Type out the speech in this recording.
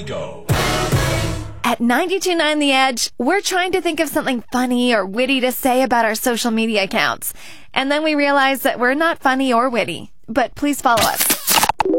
Go. At 92.9 The Edge, we're trying to think of something funny or witty to say about our social media accounts. And then we realize that we're not funny or witty. But please follow us.